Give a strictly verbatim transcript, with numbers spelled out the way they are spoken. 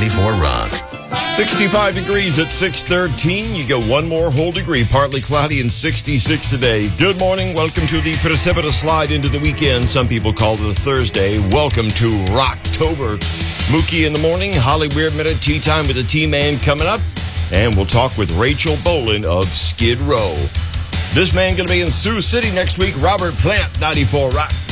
ninety-four Rock. sixty-five degrees at six thirteen. You get one more whole degree. Partly cloudy and sixty-six today. Good morning. Welcome to the precipitous slide into the weekend. Some people call it a Thursday. Welcome to Rocktober. Mookie in the morning. Holly Weird Minute. Tea time with the T-Man coming up. And we'll talk with Rachel Boland of Skid Row. This man going to be in Sioux City next week. Robert Plant, ninety-four Rock.